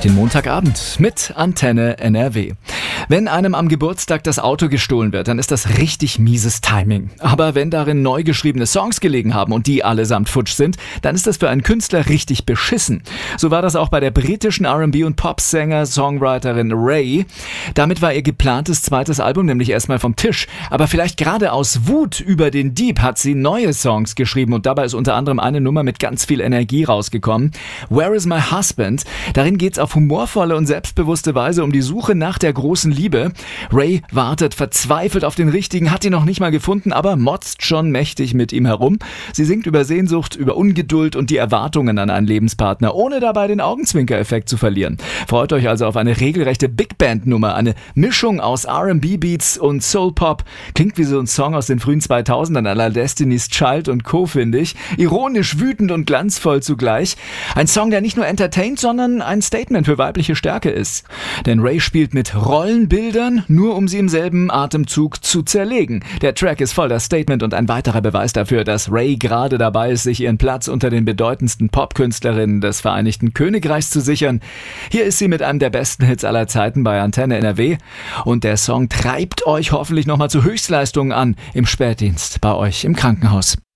Den Montagabend mit Antenne NRW. Wenn einem am Geburtstag das Auto gestohlen wird, dann ist das richtig mieses Timing. Aber wenn darin neu geschriebene Songs gelegen haben und die allesamt futsch sind, dann ist das für einen Künstler richtig beschissen. So war das auch bei der britischen R&B- und Pop-Sänger-Songwriterin Ray. Damit war ihr geplantes zweites Album nämlich erstmal vom Tisch. Aber vielleicht gerade aus Wut über den Dieb hat sie neue Songs geschrieben und dabei ist unter anderem eine Nummer mit ganz viel Energie rausgekommen. Where is my husband? Darin geht's auf humorvolle und selbstbewusste Weise um die Suche nach der großen Liebe. Ray wartet verzweifelt auf den Richtigen, hat ihn noch nicht mal gefunden, aber motzt schon mächtig mit ihm herum. Sie singt über Sehnsucht, über Ungeduld und die Erwartungen an einen Lebenspartner, ohne dabei den Augenzwinker-Effekt zu verlieren. Freut euch also auf eine regelrechte Big Band-Nummer, eine Mischung aus R&B-Beats und Soul-Pop. Klingt wie so ein Song aus den frühen 2000ern à la Destiny's Child und Co., finde ich. Ironisch, wütend und glanzvoll zugleich. Ein Song, der nicht nur entertaint, sondern ein Statement für weibliche Stärke ist. Denn Ray spielt mit Rollenbildern, nur um sie im selben Atemzug zu zerlegen. Der Track ist voll das Statement und ein weiterer Beweis dafür, dass Ray gerade dabei ist, sich ihren Platz unter den bedeutendsten Popkünstlerinnen des Vereinigten Königreichs zu sichern. Hier ist sie mit einem der besten Hits aller Zeiten bei Antenne NRW. Und der Song treibt euch hoffentlich nochmal zu Höchstleistungen an im Spätdienst bei euch im Krankenhaus.